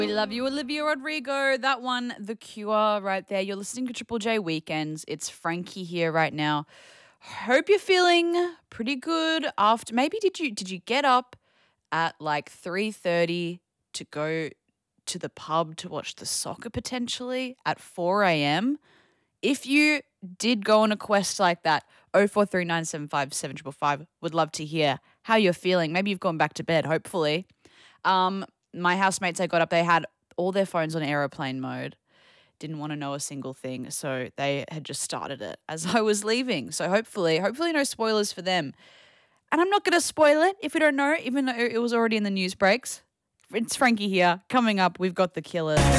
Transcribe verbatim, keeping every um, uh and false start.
We love you, Olivia Rodrigo. That one, The Cure, right there. You're listening to Triple J Weekends. It's Frankie here right now. Hope you're feeling pretty good after. Maybe did you did you get up at like three thirty to go to the pub to watch the soccer potentially at four a.m.? If you did go on a quest like that, oh four three nine seven five seven five five, would love to hear how you're feeling. Maybe you've gone back to bed, hopefully. Um, my housemates, I got up, they had all their phones on aeroplane mode. Didn't want to know a single thing, so they had just started it as I was leaving. So hopefully, hopefully no spoilers for them. And I'm not going to spoil it if you don't know, even though it was already in the news breaks. It's Frankie here. Coming up, we've got The Killers.